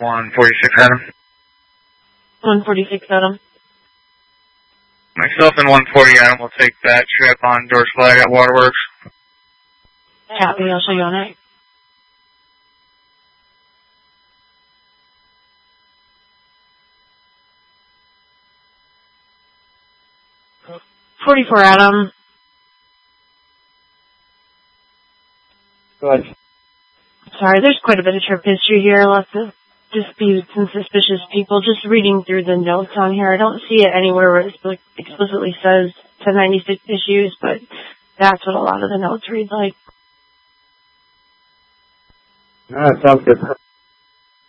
146 Adam. 146 Adam. Myself and 140 Adam will take that trip on George Flag at Waterworks. Copy, I'll show you on it. .44 Adam. Go ahead. Sorry, there's quite a bit of trip history here, lots of disputes and suspicious people. Just reading through the notes on here, I don't see it anywhere where it explicitly says 1096 issues, but that's what a lot of the notes read like. Alright, sounds good.